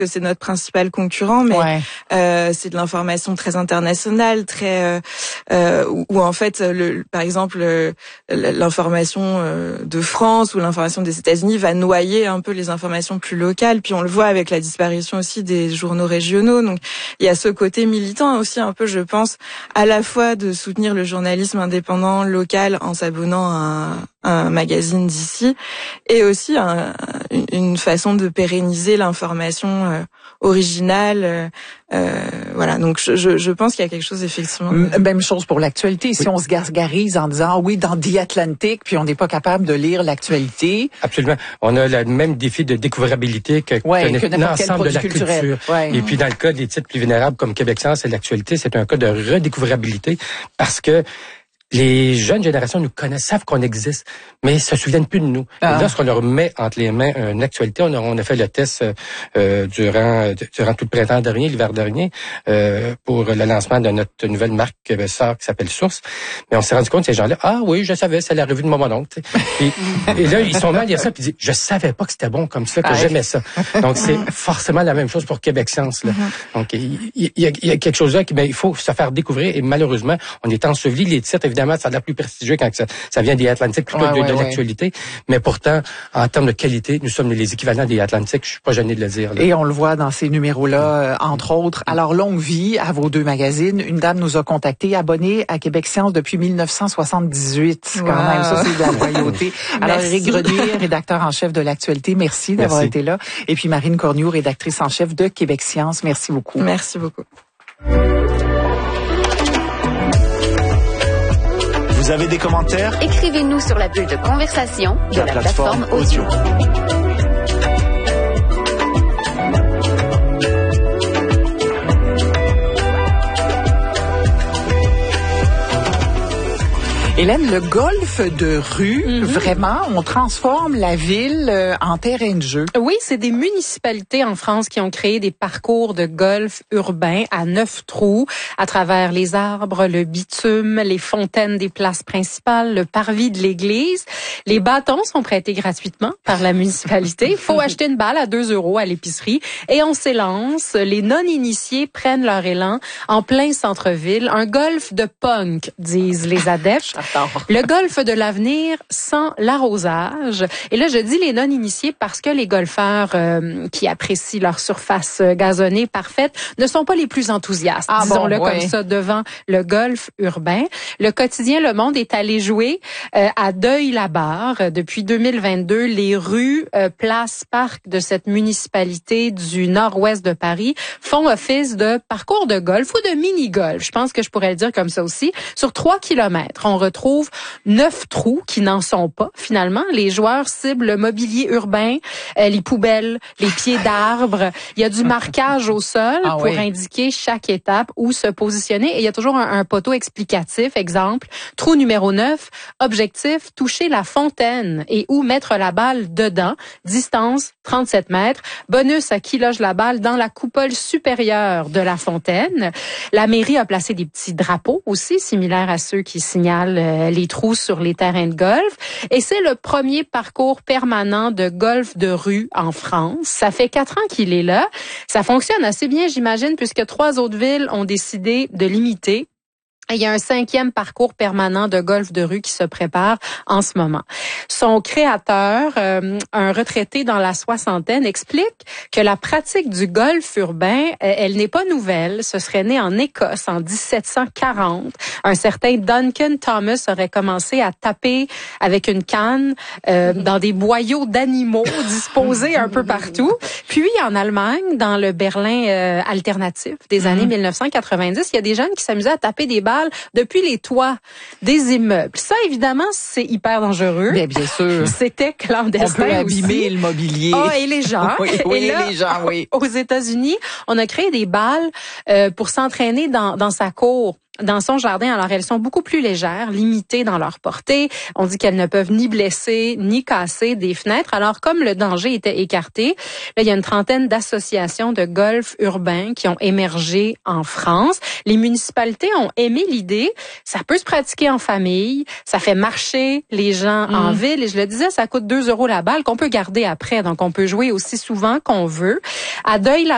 que c'est notre principal concurrent, mais c'est de l'information très internationale, très où en fait, par exemple, l'information de France ou l'information des États-Unis va noyer un peu les informations plus locales. Puis on le voit avec la disparition aussi des journaux régionaux. Donc il y a ce côté militant aussi un peu, je pense, à la fois de soutenir le journalisme indépendant local en s'abonnant à un magazine d'ici, et aussi une façon de pérenniser l'information originale. Voilà, donc je pense qu'il y a quelque chose effectivement. Même chose pour l'actualité. Si on se gargarise en disant oui dans The Atlantic, puis on n'est pas capable de lire l'actualité. Absolument. On a le même défi de découvrabilité que l'ensemble de la culture. Et puis dans le cas des titres plus vénérables comme Québec Science et l'actualité, c'est un cas de redécouvrabilité parce que les jeunes générations nous connaissent, savent qu'on existe, mais se souviennent plus de nous. Et lorsqu'on leur met entre les mains une actualité, on a fait le test durant tout le printemps dernier, l'hiver dernier, pour le lancement de notre nouvelle marque sœur qui s'appelle Source. Mais on s'est rendu compte, ces gens-là, oui, je savais, c'est la revue de mon oncle. Et là, ils sont mal à dire ça, puis ils disent, je savais pas que c'était bon comme ça, que j'aimais ça. Donc, c'est forcément la même chose pour Québec Science. Là. Donc, il y a quelque chose là il faut se faire découvrir, et malheureusement, on est enseveli. Les titres, évidemment, ça a l'air plus prestigieux quand ça vient des Atlantiques plutôt que de l'actualité. Mais pourtant, en termes de qualité, nous sommes les équivalents des Atlantiques. Je suis pas gêné de le dire. Là. Et on le voit dans ces numéros-là, entre autres. Alors, longue vie à vos deux magazines. Une dame nous a contactés, abonnée à Québec Science depuis 1978. Quand même, ça, c'est de la royauté. Alors, Éric Grenier, rédacteur en chef de l'actualité, merci d'avoir été là. Et puis Marine Cornioux, rédactrice en chef de Québec Science. Merci beaucoup. Merci beaucoup. Vous avez des commentaires? Écrivez-nous sur la bulle de conversation de la plateforme audio. Hélène, le golf de rue, vraiment, on transforme la ville en terrain de jeu. Oui, c'est des municipalités en France qui ont créé des parcours de golf urbain à 9 trous à travers les arbres, le bitume, les fontaines des places principales, le parvis de l'église. Les bâtons sont prêtés gratuitement par la municipalité. Il faut acheter une balle à 2 € à l'épicerie et on s'élance. Les non-initiés prennent leur élan en plein centre-ville. Un golf de punk, disent les adeptes. Le golf de l'avenir sans l'arrosage. Et là, je dis les non-initiés parce que les golfeurs qui apprécient leur surface gazonnée parfaite ne sont pas les plus enthousiastes, disons-le comme ça, devant le golf urbain. Le quotidien Le Monde est allé jouer à Deuil-la-Barre. Depuis 2022, les rues, places, parcs de cette municipalité du nord-ouest de Paris font office de parcours de golf ou de mini-golf. Je pense que je pourrais le dire comme ça aussi. Sur 3 kilomètres, on retrouve 9 trous qui n'en sont pas, finalement. Les joueurs ciblent le mobilier urbain, les poubelles, les pieds d'arbres. Il y a du marquage au sol pour indiquer chaque étape où se positionner. Et il y a toujours un poteau explicatif. Exemple, trou numéro 9, objectif, toucher la fontaine et où mettre la balle dedans. Distance, 37 mètres. Bonus à qui loge la balle dans la coupole supérieure de la fontaine. La mairie a placé des petits drapeaux aussi, similaires à ceux qui signalent les trous sur les terrains de golf. Et c'est le premier parcours permanent de golf de rue en France. Ça fait 4 ans qu'il est là. Ça fonctionne assez bien, j'imagine, puisque 3 autres villes ont décidé de l'imiter. Il y a un 5e parcours permanent de golf de rue qui se prépare en ce moment. Son créateur, un retraité dans la soixantaine, explique que la pratique du golf urbain, elle n'est pas nouvelle. Ce serait né en Écosse en 1740. Un certain Duncan Thomas aurait commencé à taper avec une canne dans des boyaux d'animaux disposés un peu partout. Puis en Allemagne, dans le Berlin alternatif des années 1990, il y a des jeunes qui s'amusaient à taper des balles depuis les toits des immeubles. Ça, évidemment, c'est hyper dangereux. Bien sûr. C'était clandestin. On peut abîmer le mobilier. Et les gens. Oui, et là, les gens, oui. Aux États-Unis, on a créé des balles pour s'entraîner dans sa cour, dans son jardin. Alors, elles sont beaucoup plus légères, limitées dans leur portée. On dit qu'elles ne peuvent ni blesser, ni casser des fenêtres. Alors, comme le danger était écarté, là, il y a une trentaine d'associations de golf urbain qui ont émergé en France. Les municipalités ont aimé l'idée. Ça peut se pratiquer en famille. Ça fait marcher les gens en ville. Et je le disais, ça coûte 2 € la balle qu'on peut garder après. Donc, on peut jouer aussi souvent qu'on veut. À Deuil-la